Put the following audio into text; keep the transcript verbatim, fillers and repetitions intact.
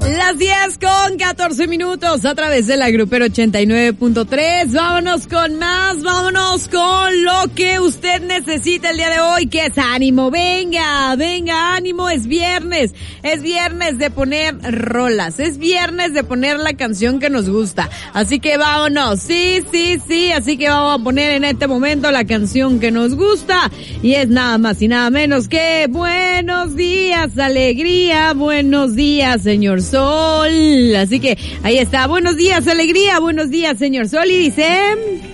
Las diez con catorce minutos a través de la Grupero ochenta y nueve punto tres. Vámonos con más, vámonos con lo que usted necesita el día de hoy, que es ánimo. Venga, venga, ánimo, es viernes. Es viernes de poner rolas, es viernes de poner la canción que nos gusta. Así que vámonos, sí, sí, sí, así que vamos a poner en este momento la canción que nos gusta. Y es nada más y nada menos que buenos días, alegría, buenos días, señor Sol. Así que ahí está, buenos días, alegría, buenos días, señor Sol. Y dice...